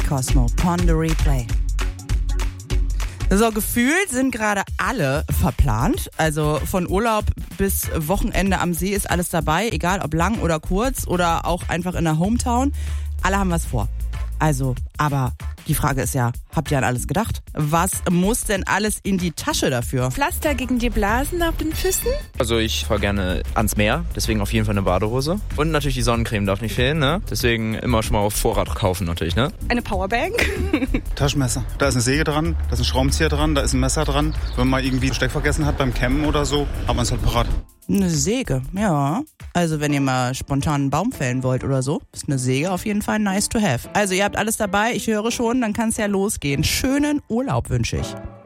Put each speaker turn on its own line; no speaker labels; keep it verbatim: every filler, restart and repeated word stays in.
Cosmo, Pon the Replay. So, gefühlt sind gerade alle verplant. Also von Urlaub bis Wochenende am See ist alles dabei, egal ob lang oder kurz oder auch einfach in der Hometown. Alle haben was vor. Also, aber die Frage ist ja, habt ihr an alles gedacht? Was muss denn alles in die Tasche dafür?
Pflaster gegen die Blasen auf den Füßen?
Also ich fahre gerne ans Meer, deswegen auf jeden Fall eine Badehose. Und natürlich die Sonnencreme darf nicht fehlen, ne? Deswegen immer schon mal auf Vorrat kaufen natürlich, ne?
Eine Powerbank?
Taschenmesser. Da ist eine Säge dran, da ist ein Schraubenzieher dran, da ist ein Messer dran. Wenn man irgendwie Besteck vergessen hat beim Campen oder so, hat man es halt parat.
Eine Säge, ja. Also wenn ihr mal spontan einen Baum fällen wollt oder so, ist eine Säge auf jeden Fall nice to have. Also ihr habt alles dabei, ich höre schon, dann kann es ja losgehen. Schönen Urlaub wünsche ich.